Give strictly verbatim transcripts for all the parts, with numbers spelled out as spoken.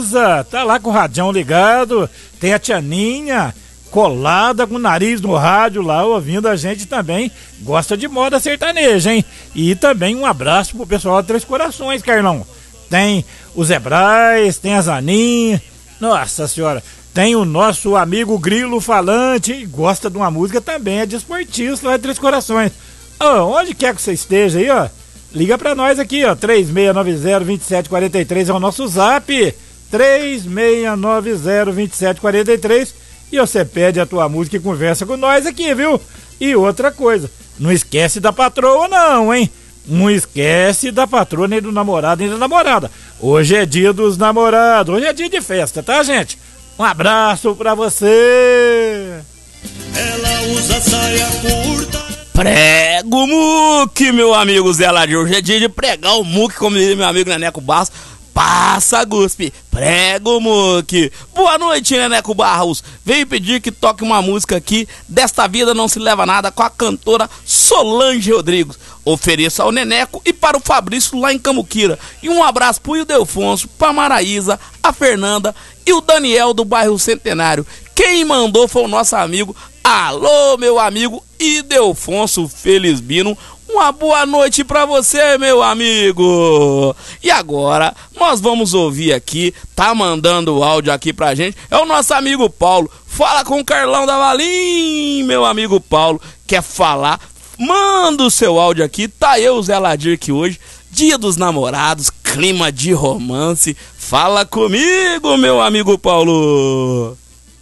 Tereza, tá lá com o radião ligado. Tem a Tianinha colada com o nariz no rádio lá, ouvindo a gente também. Gosta de moda sertaneja, hein? E também um abraço pro pessoal de Três Corações, Carlão. Tem o Zé Braz, tem a Zaninha. Nossa senhora, tem o nosso amigo Grilo Falante, gosta de uma música também, é de esportista lá de Três Corações. Oh, onde quer que você esteja aí, ó, liga pra nós aqui, ó, três seis nove zero, dois sete quatro três é o nosso zap, três seis nove zero, dois sete quatro três, e você pede a tua música e conversa com nós aqui, viu? E outra coisa, não esquece da patroa não, hein? Não esquece da patroa, nem do namorado, nem da namorada. Hoje é dia dos namorados, hoje é dia de festa, tá, gente? Um abraço pra você! Ela usa saia curta. Prega o muque, meu amigo Zé Ladir. Hoje é dia de pregar o muque, como diz meu amigo Neneco Barros. Passa, Guspe, prega o muque. Boa noite, Neneco Barros. Veio pedir que toque uma música aqui, Desta Vida Não Se Leva Nada, com a cantora Solange Rodrigues. Ofereço ao Neneco e para o Fabrício lá em Camuquira. E um abraço pro Ildefonso, pra Maraísa, a Fernanda e o Daniel do bairro Centenário. Quem mandou foi o nosso amigo, alô, meu amigo Ildefonso Felizbino. Uma boa noite pra você, meu amigo. E agora, nós vamos ouvir aqui, tá mandando o áudio aqui pra gente, é o nosso amigo Paulo. Fala com o Carlão da Valim, meu amigo Paulo. Quer falar? Manda o seu áudio aqui. Tá eu, Zé Ladir, aqui hoje, dia dos namorados, clima de romance. Fala comigo, meu amigo Paulo.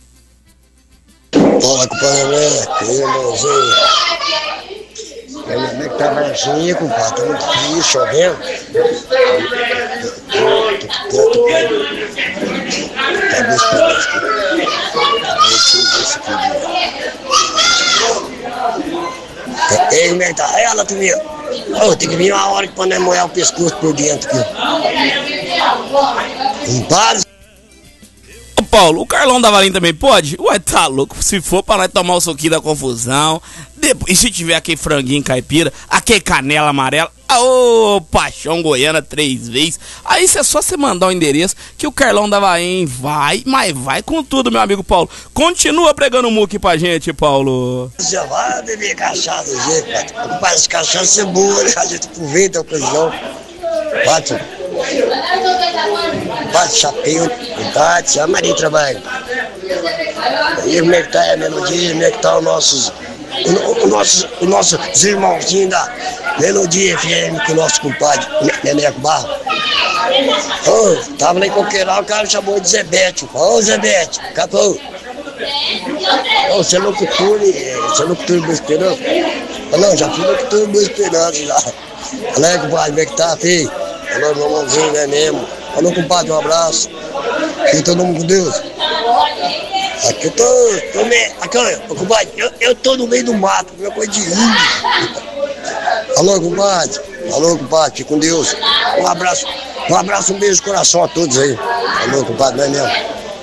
Fala com o Paulo, meu amigo tá baixinho, compadre, tá muito frio, chovendo. Cadê esse pedaço aqui? Ei, como é que tá? Ela também. Oh, tem que vir uma hora pra não molhar o pescoço por dentro aqui. Compadre. Ô Paulo, o Carlão da Valim também pode? Ué, tá louco, se for pra nós tomar o suquinho da confusão. Depois, e se tiver aquele franguinho caipira, aquele canela amarela, ô, paixão goiana três vezes, aí é só você mandar o endereço que o Carlão da Valim vai, mas vai com tudo, meu amigo Paulo. Continua pregando o muque pra gente, Paulo. Já vai beber cachaça, gente, pai. Parece cachaça é boa, né? A gente aproveita a ocasião. Bate. Bate chapéu, bate, a Maria trabalha. E como é que tá a melodia, como é que tá os nossos, o, o nosso, o nosso irmãozinhos da Melodia F M, com o nosso compadre, Neneco Barros. Oh, tava lá em Coqueiral, o cara chamou de Zebete. Ô, oh, Zebete, capô. Oh, você é locutor, você é locutor do Esperança? Ah, não, já fui locutor do Esperança já. Olha aí, compadre, como é que tá, filho? Alô, meu irmãozinho, não é mesmo? Alô, compadre, um abraço. Fique todo mundo com Deus. Aqui eu tô, tô meio, aqui, ó, compadre, eu, eu tô no meio do mato, minha coisa de índio. Alô, compadre. Alô, compadre, fique com Deus. Um abraço, um abraço, um beijo de coração a todos aí. Alô, compadre, não é mesmo?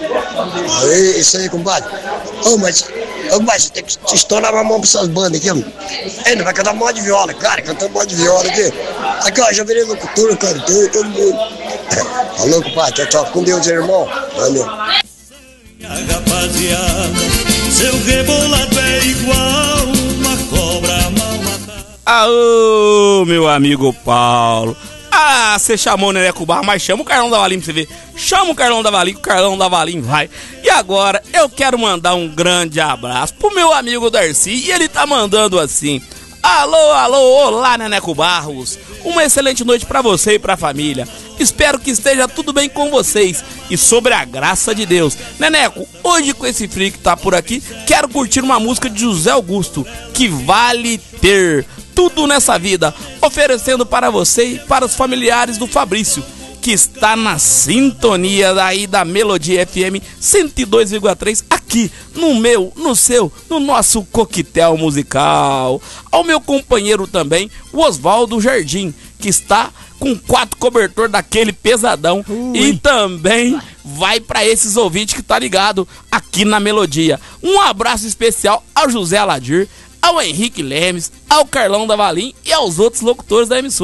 Aí, isso aí, compadre. Ô, oh, mas, oh, mas você tem que estourar uma mão pra essas bandas aqui, mano. Ei, não vai cantar moda de viola, cara, cantando moda de viola aqui. Aqui, ó, já virei locutor, cantor, todo mundo. Alô, compadre, tchau, tchau, com Deus, irmão. Valeu. Rapaziada, seu rebolado é igual uma cobra mal matada. Aô, meu amigo Paulo. Ah, você chamou o Neneco Barros, mas chama o Carlão da Valim pra você ver. Chama o Carlão da Valim, que o Carlão da Valim vai. E agora, eu quero mandar um grande abraço pro meu amigo Darcy. E ele tá mandando assim: alô, alô, olá, Neneco Barros. Uma excelente noite pra você e pra família. Espero que esteja tudo bem com vocês e sobre a graça de Deus. Neneco, hoje com esse frio que tá por aqui, quero curtir uma música de José Augusto, Que Vale Ter Tudo Nessa Vida, oferecendo para você e para os familiares do Fabrício, que está na sintonia daí da Melodia F M cento e dois vírgula três, aqui no meu, no seu, no nosso coquetel musical. Ao meu companheiro também, o Oswaldo Jardim, que está com quatro cobertor daquele pesadão. Ui. E também vai para esses ouvintes que tá ligado aqui na Melodia. Um abraço especial ao José Ladir, ao Henrique Lemes, ao Carlão da Valim e aos outros locutores da emissora.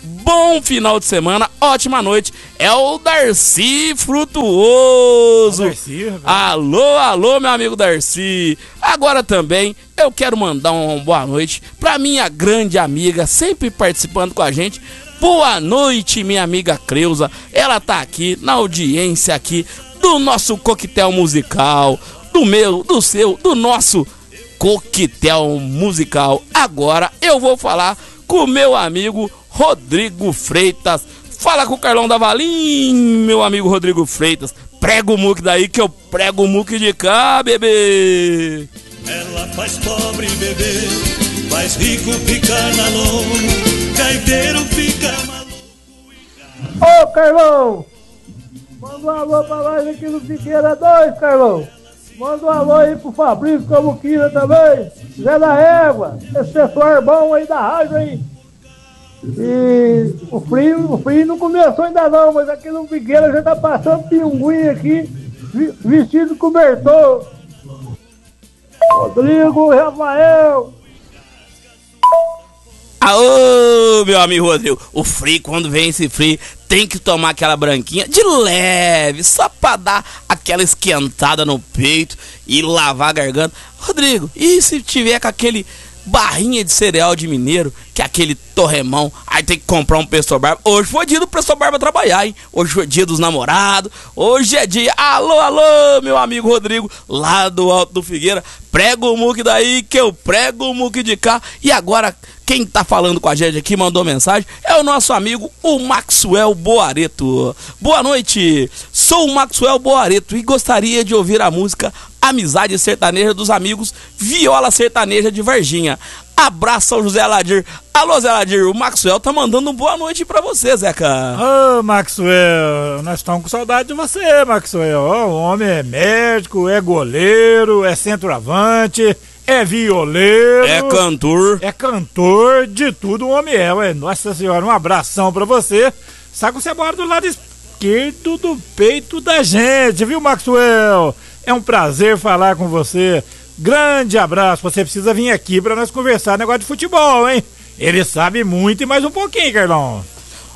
bom final de semana, ótima noite. É o Darcy Frutuoso. O Darcy, alô, alô, meu amigo Darcy. Agora também eu quero mandar uma boa noite pra minha grande amiga, sempre participando com a gente. Boa noite, minha amiga Creuza. Ela tá aqui na audiência aqui do nosso coquetel musical, do meu, do seu, do nosso coquetel musical. Agora eu vou falar com o meu amigo Rodrigo Freitas. Fala com o Carlão da Valim, meu amigo Rodrigo Freitas. Prega o muque daí que eu prego o muque de cá, bebê. Ela faz pobre beber, faz rico ficar na lona, gaiteiro fica maluco. Ô Carlão, manda um alô pra nós aqui no Figueira dois, Carlão. Manda um alô aí pro Fabrício Camuquina também, Zé da Égua, esse pessoal bom aí da rádio aí. E o frio, o frio não começou ainda não, mas aqui no Figueira já tá passando pinguim aqui, vestido de cobertor. Rodrigo, Rafael. Aô, meu amigo Rodrigo, o frio, quando vem esse frio, tem que tomar aquela branquinha de leve, só pra dar aquela esquentada no peito e lavar a garganta. Rodrigo, e se tiver com aquele barrinha de cereal de mineiro, que é aquele torremão, aí tem que comprar um Presto Barba. Hoje foi dia do Presto Barba trabalhar, hein? Hoje foi dia dos namorados, hoje é dia, alô, alô, meu amigo Rodrigo, lá do Alto do Figueira, prega o muque daí que eu prego o muque de cá. E agora, quem tá falando com a gente aqui, mandou mensagem, é o nosso amigo, o Maxwell Boareto. Boa noite, sou o Maxwell Boareto e gostaria de ouvir a música Amizade Sertaneja dos amigos Viola Sertaneja de Varginha. Abraço ao José Ladir. Alô, Zé Ladir, o Maxwell tá mandando um boa noite pra você, Zeca. Ô, oh, Maxwell, nós estamos com saudade de você, Maxwell. Oh, o homem é médico, é goleiro, é centroavante, é violeiro, é cantor. É cantor, de tudo o homem é. Ué, nossa senhora, um abração pra você. Sabe que você mora do lado esquerdo do peito da gente, viu, Maxwell? É um prazer falar com você. Grande abraço. Você precisa vir aqui pra nós conversar negócio de futebol, hein? Ele sabe muito e mais um pouquinho, Carlão.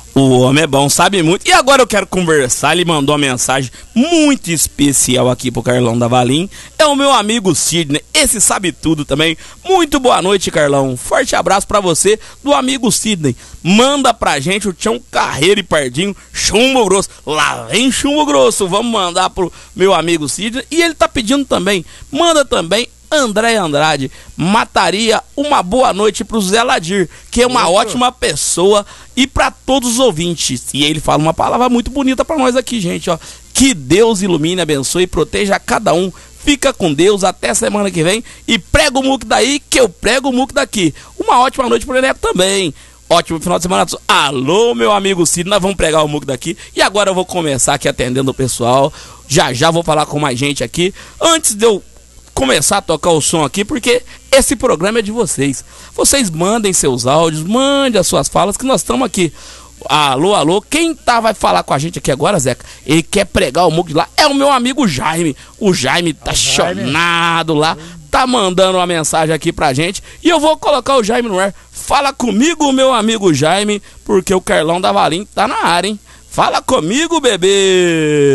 O homem é bom, sabe muito. E agora eu quero conversar. Ele mandou uma mensagem muito especial aqui pro Carlão da Valim. É o meu amigo Sidney. Esse sabe tudo também. Muito boa noite, Carlão. Forte abraço pra você, do amigo Sidney. Manda pra gente o Tião Carreiro e Pardinho, Chumbo Grosso. Lá vem Chumbo Grosso. Vamos mandar pro meu amigo Sidney. E ele tá pedindo também. Manda também André Andrade, mataria uma boa noite pro Zé Ladir, que é uma Muito. ótima pessoa, e para todos os ouvintes. E ele fala uma palavra muito bonita para nós aqui, gente, ó. Que Deus ilumine, abençoe e proteja a cada um. Fica com Deus até semana que vem e prega o muque daí que eu prego o muque daqui. Uma ótima noite pro Neneco também. Ótimo final de semana. Alô, meu amigo Cid, nós vamos pregar o muque daqui. E agora eu vou começar aqui atendendo o pessoal. Já já vou falar com mais gente aqui. Antes de eu começar a tocar o som aqui, porque esse programa é de vocês. Vocês mandem seus áudios, mandem as suas falas, que nós estamos aqui. Alô, alô, quem tá vai falar com a gente aqui agora, Zeca? Ele quer pregar o muque lá, é o meu amigo Jaime. O Jaime tá chonado lá, tá mandando uma mensagem aqui pra gente, e eu vou colocar o Jaime no ar. Fala comigo, meu amigo Jaime, porque o Carlão da Valim tá na área, hein? Fala comigo, bebê!